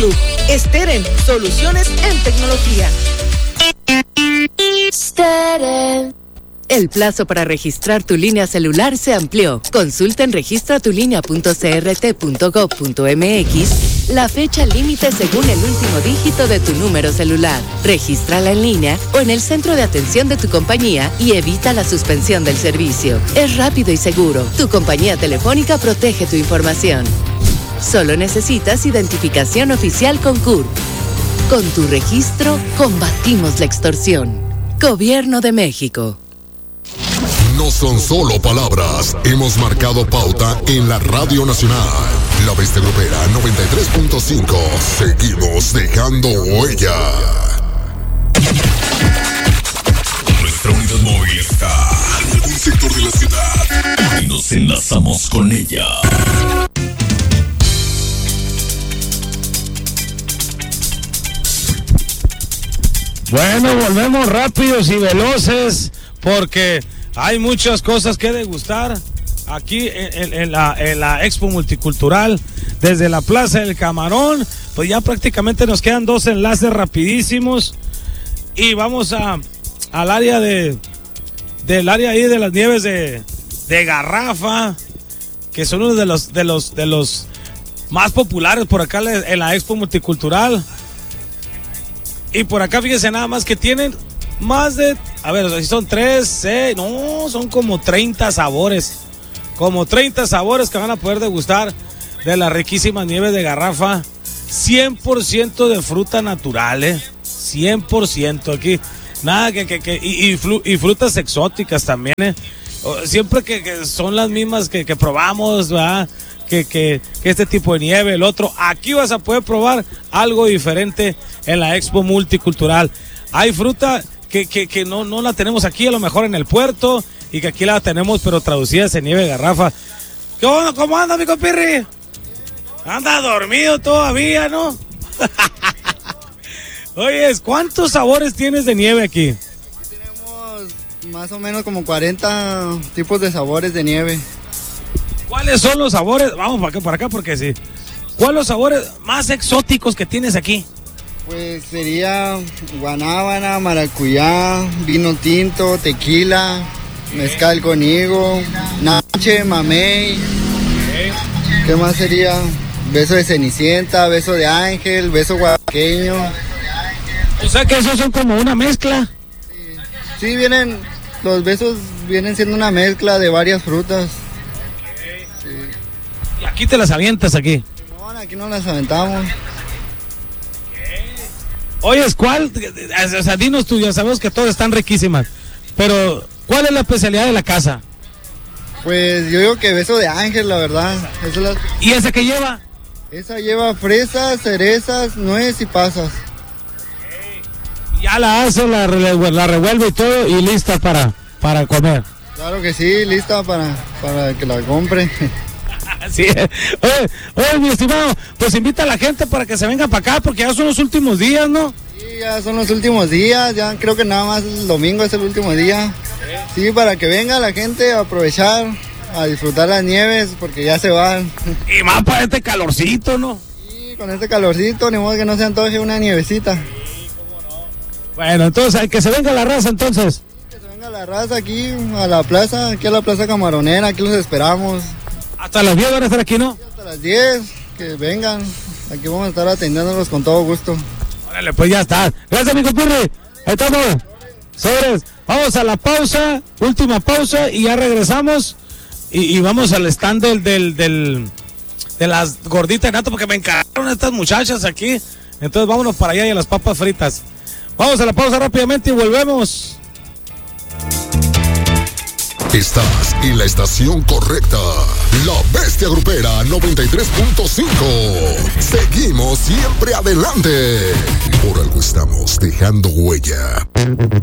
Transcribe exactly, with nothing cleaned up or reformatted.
Club. Steren, soluciones en tecnología. Steren. El plazo para registrar tu línea celular se amplió. Consulta en registra tu línea punto c r t punto gov punto m x la fecha límite según el último dígito de tu número celular. Regístrala en línea o en el centro de atención de tu compañía y evita la suspensión del servicio. Es rápido y seguro. Tu compañía telefónica protege tu información. Solo necesitas identificación oficial con C U R. Con tu registro, combatimos la extorsión. Gobierno de México. No son solo palabras, hemos marcado pauta en la Radio Nacional. La Bestia Grupera noventa y tres punto cinco. Seguimos dejando huella. Nuestra unidad móvil está en algún sector de la ciudad y nos enlazamos con ella. Bueno, volvemos rápidos y veloces porque hay muchas cosas que degustar aquí en, en, en, la, en la Expo Multicultural. Desde la Plaza del Camarón, pues ya prácticamente nos quedan dos enlaces rapidísimos y vamos a al área de del área ahí de las nieves de, de Garrafa, que son uno de los de los de los más populares por acá en la Expo Multicultural. Y por acá fíjense nada más que tienen más de, a ver, si son tres, seis, no, son como treinta sabores. Como treinta sabores que van a poder degustar de las riquísimas nieves de Garrafa. cien por ciento de fruta natural, ¿eh? cien por ciento aquí. Nada que, que, que y, y, flu, y frutas exóticas también, ¿eh? Siempre que, que son las mismas que, que probamos, ¿verdad? Que, que, que este tipo de nieve, el otro. Aquí vas a poder probar algo diferente en la Expo Multicultural. Hay fruta que, que, que no, no la tenemos aquí, a lo mejor en el puerto, y que aquí la tenemos, pero traducidas en nieve de Garrafa. ¿Qué onda? ¿Cómo anda, mi compirri? Anda dormido todavía, ¿no? Oye, ¿cuántos sabores tienes de nieve aquí? Tenemos más o menos como cuarenta tipos de sabores de nieve. ¿Cuáles son los sabores? Vamos para acá, para acá porque sí. ¿Cuáles son los sabores más exóticos que tienes aquí? Pues sería guanábana, maracuyá, vino tinto, tequila, mezcal con higo, nache, mamey. ¿Qué más sería? Beso de cenicienta, beso de ángel, beso oaxaqueño. O sea que esos son como una mezcla. Sí, sí vienen, los besos vienen siendo una mezcla de varias frutas. Y aquí te las avientas aquí. No, aquí no las aventamos. Oye, ¿cuál? O sea, dinos tú, ya sabemos que todas están riquísimas, pero ¿cuál es la especialidad de la casa? Pues yo digo que beso de ángel, la verdad. Esa es la... ¿Y esa que lleva? Esa lleva fresas, cerezas, nueces y pasas. Ya la hace, la, la revuelve y todo y lista para, para comer. Claro que sí, lista para, para que la compre. Sí. Oye, oye, mi estimado, pues invita a la gente para que se venga para acá porque ya son los últimos días, ¿no? Sí, ya son los últimos días, ya creo que nada más el domingo es el último día. Sí, para que venga la gente a aprovechar, a disfrutar las nieves porque ya se van. Y más para este calorcito, ¿no? Sí, con este calorcito, ni modo que no se antoje una nievecita. Sí, cómo no. Bueno, entonces, que se venga la raza entonces. Que se venga la raza aquí a la plaza, aquí a la plaza Camaronera, aquí los esperamos. Hasta las diez van a estar aquí, ¿no? Sí, hasta las diez, que vengan. Aquí vamos a estar atendiéndolos con todo gusto. Órale, pues ya está. Gracias, mi compirri. Ahí estamos. Sobres. Vamos a la pausa, última pausa y ya regresamos. Y, y vamos al stand del, del, del, de las gorditas de nata porque me encargaron estas muchachas aquí. Entonces vámonos para allá y a las papas fritas. Vamos a la pausa rápidamente y volvemos. Estás en la estación correcta. La Bestia Grupera noventa y tres punto cinco. Seguimos siempre adelante. Por algo estamos dejando huella.